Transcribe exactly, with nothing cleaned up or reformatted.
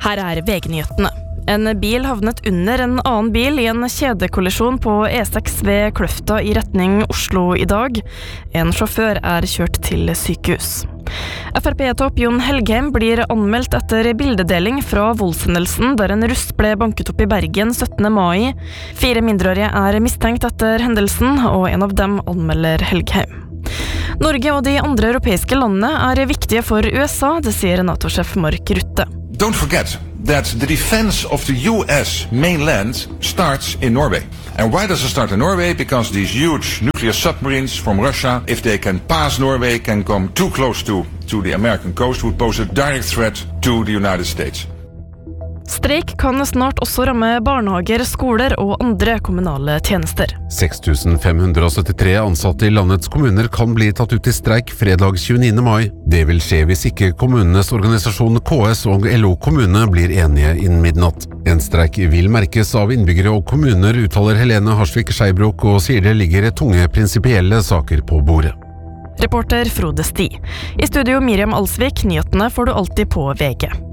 Her er V G-nyhetene. En bil havnet under en annen bil i en kjedekollisjon på E seks ved Kløfta i retning Oslo i dag. En sjåfør er kjørt til sykehus. F R P-topp Jon Helgheim blir anmeldt etter bildedeling fra voldshendelsen der en russ ble banket opp i Bergen syttende mai. Fire mindreårige er mistenkt etter hendelsen, og en av dem anmelder Helgheim. Norge og de andre europeiske landene er viktige for U S A, det sier NATO-sjef Mark Rutte. Don't forget that the defense of the U S mainland starts in Norway. And why does it start in Norway? Because these huge nuclear submarines from Russia, if they can pass Norway, can come too close to, to the American coast, would pose a direct threat to the United States. Streik kan snart også ramme barnehager, skoler og andre kommunale tjenester. seks tusen fem hundre syttitre ansatte i landets kommuner kan bli tatt ut i streik fredag tjueniende mai. Det vil skje hvis ikke kommunenes organisasjon K S og L O kommune blir enige innen midnatt. En streik vil merkes av innbyggere og kommuner, uttaler Helene Harsvik Skeibrok, og sier det ligger tunge prinsipielle saker på bordet. Reporter Frode Sti. I studio Miriam Alsvik, nyhetene får du alltid på V G.